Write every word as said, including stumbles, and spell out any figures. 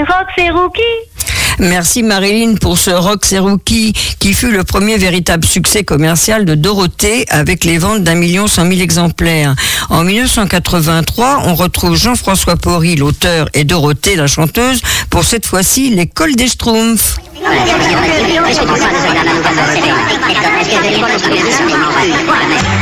Roxy Rookie. Merci Marilyn pour ce Roxy Rookie qui fut le premier véritable succès commercial de Dorothée avec les ventes d'un million cent mille exemplaires. En mille neuf cent quatre-vingt-trois, on retrouve Jean-François Porry, l'auteur, et Dorothée, la chanteuse, pour cette fois-ci l'école des Schtroumpfs. Est-ce que